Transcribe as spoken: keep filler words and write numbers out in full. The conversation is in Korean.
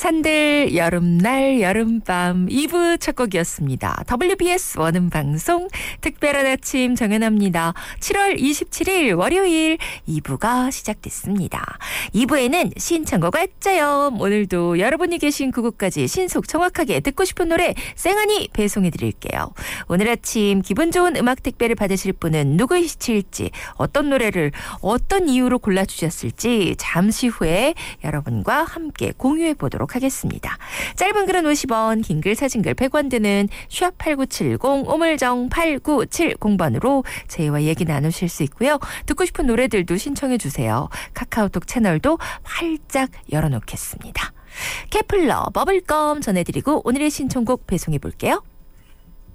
산들 여름날 여름밤 이 부 첫 곡이었습니다. 더블유비에스 원음방송 특별한 아침 정연아입니다. 칠월 이십칠일 월요일 이 부가 시작됐습니다. 이 부에는 신청곡 왔자요. 오늘도 여러분이 계신 그곳까지 신속 정확하게 듣고 싶은 노래 쌩하니 배송해드릴게요. 오늘 아침 기분 좋은 음악 택배를 받으실 분은 누구이실지, 어떤 노래를 어떤 이유로 골라주셨을지 잠시 후에 여러분과 함께 공유해 보도록 하겠습니다. 짧은 글은 오십 원, 긴 글 사진 글 백 원 드는 샵 팔구칠공 우물정 팔구칠공 번으로 저희와 얘기 나누실 수 있고요. 듣고 싶은 노래들도 신청해 주세요. 카카오톡 채널도 활짝 열어놓겠습니다. 케플러 버블껌 전해드리고 오늘의 신청곡 배송해 볼게요.